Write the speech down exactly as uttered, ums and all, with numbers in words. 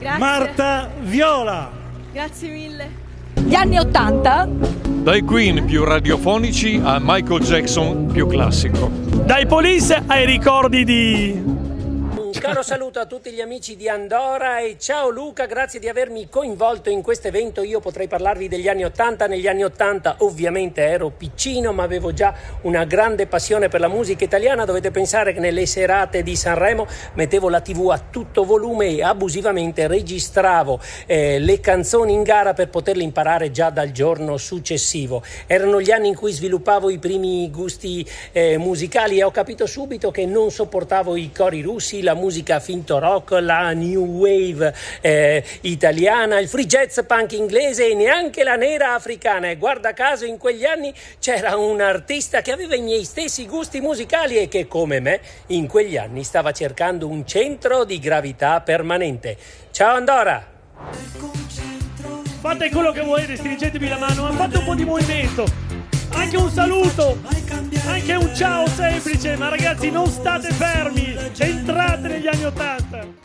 Grazie. Marta Viola. Grazie mille. Gli anni Ottanta? Dai Queen più radiofonici a Michael Jackson più classico. Dai Police ai ricordi di... Un caro saluto a tutti gli amici di Andorra e ciao Luca, grazie di avermi coinvolto in questo evento. Io potrei parlarvi degli anni Ottanta. Negli anni Ottanta ovviamente ero piccino, ma avevo già una grande passione per la musica italiana. Dovete pensare che nelle serate di Sanremo mettevo la tivù a tutto volume e abusivamente registravo eh, le canzoni in gara per poterle imparare già dal giorno successivo. Erano gli anni in cui sviluppavo i primi gusti eh, musicali e ho capito subito che non sopportavo i cori russi, la musica finto rock, la new wave eh, italiana, il free jazz punk inglese e neanche la nera africana. E guarda caso in quegli anni c'era un artista che aveva i miei stessi gusti musicali e che come me in quegli anni stava cercando un centro di gravità permanente. Ciao Andorra! Fate quello che volete, stringetemi la mano, ma fate un po' di movimento. Anche un saluto, anche un ciao semplice, ma ragazzi non state fermi, entrate negli anni Ottanta.